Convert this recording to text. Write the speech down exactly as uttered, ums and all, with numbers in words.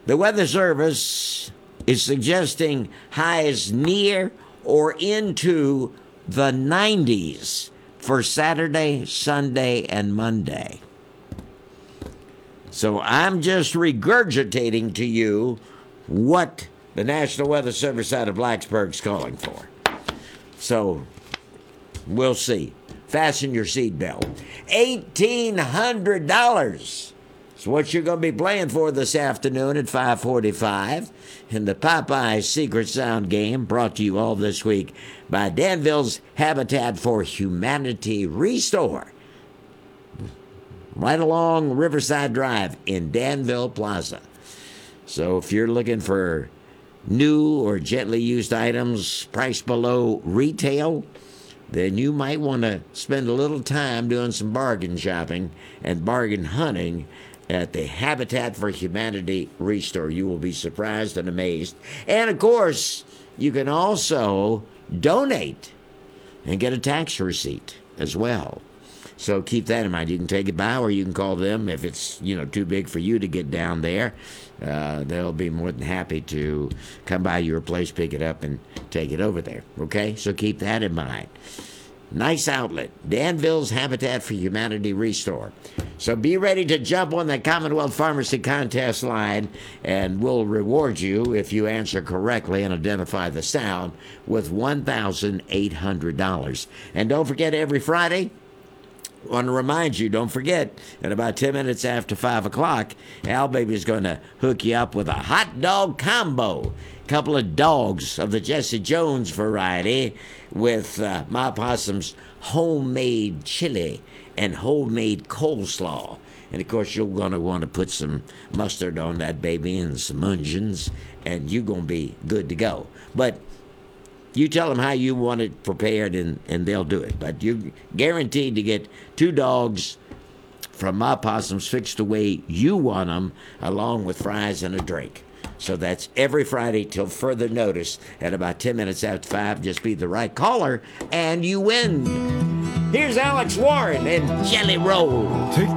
The Weather Service is suggesting highs near or into the nineties for Saturday, Sunday, and Monday. So I'm just regurgitating to you what the National Weather Service out of Blacksburg is calling for. So we'll see. Fasten your seatbelt. eighteen hundred dollars is what you're going to be playing for this afternoon at five forty-five in the Popeyes Secret Sound game, brought to you all this week by Danville's Habitat for Humanity Restore, right along Riverside Drive in Danville Plaza. So if you're looking for new or gently used items priced below retail, then you might want to spend a little time doing some bargain shopping and bargain hunting at the Habitat for Humanity Restore. You will be surprised and amazed. And, of course, you can also donate and get a tax receipt as well. So keep that in mind. You can take it by, or you can call them if it's, you know, too big for you to get down there. Uh, they'll be more than happy to come by your place, pick it up, and take it over there. Okay? So keep that in mind. Nice outlet. Danville's Habitat for Humanity Restore. So be ready to jump on the Commonwealth Pharmacy Contest line, and we'll reward you if you answer correctly and identify the sound with one thousand eight hundred dollars. And don't forget, every Friday, I want to remind you, don't forget, at about ten minutes after five o'clock, Al Baby is going to hook you up with a hot dog combo. Couple of dogs of the Jesse Jones variety with uh, Ma Possum's homemade chili and homemade coleslaw. And, of course, you're going to want to put some mustard on that baby and some onions, and you're going to be good to go. But you tell them how you want it prepared, and, and they'll do it. But you're guaranteed to get two dogs from Ma Possum's fixed the way you want them, along with fries and a drink. So that's every Friday till further notice at about ten minutes after five. Just be the right caller, and you win. Here's Alex Warren and Jelly Roll.